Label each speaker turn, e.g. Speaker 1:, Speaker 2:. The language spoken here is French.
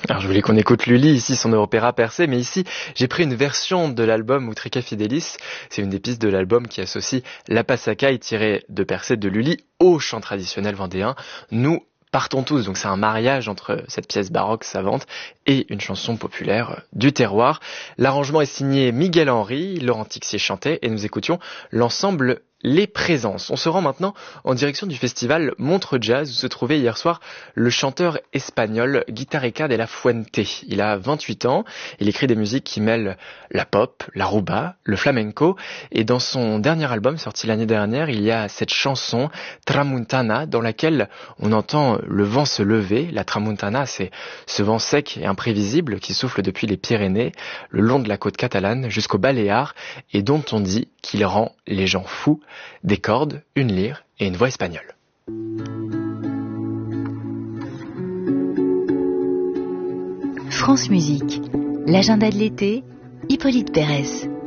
Speaker 1: Alors je voulais qu'on écoute Lully, ici son opéra percé, mais ici j'ai pris une version de l'album Utrica Fidelis. C'est une des pistes de l'album qui associe la Passacaille tirée de percé de Lully au chant traditionnel vendéen. Nous partons tous, donc c'est un mariage entre cette pièce baroque savante et une chanson populaire du terroir. L'arrangement est signé Miguel Henry, Laurent Tixier chantait et nous écoutions l'ensemble Les Présences. On se rend maintenant en direction du festival Montreux Jazz où se trouvait hier soir le chanteur espagnol Guitarrica de la Fuente. Il a 28 ans, il écrit des musiques qui mêlent la pop, la rumba, le flamenco et dans son dernier album sorti l'année dernière, il y a cette chanson Tramuntana dans laquelle on entend le vent se lever. La Tramuntana, c'est ce vent sec et imprévisible qui souffle depuis les Pyrénées, le long de la côte catalane jusqu'aux Baléares et dont on dit qu'il rend les gens fous. Des cordes, une lyre et une voix espagnole.
Speaker 2: France Musique, l'agenda de l'été, Hippolyte Pérez.